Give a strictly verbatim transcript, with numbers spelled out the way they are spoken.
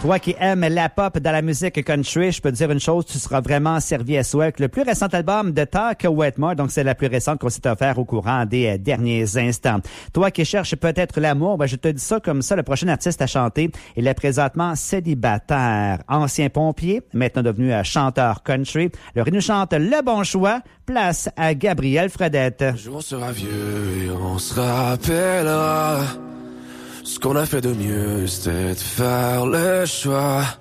Toi qui aimes la pop dans la musique country, je peux te dire une chose, tu seras vraiment servi à souhait avec le plus récent album de Talk Wetmore, donc c'est la plus récente qu'on s'est offert au courant des euh, derniers instants. Toi qui cherches peut-être l'amour, ben je te dis ça comme ça, le prochain artiste à chanter, il est présentement célibataire, ancien pompier, maintenant devenu euh, chanteur country. Alors il nous chante Le Bon Choix, place à Gabriel Fredette. Un jour on sera vieux et on se rappellera. Ce qu'on a fait de mieux, c'était de faire le choix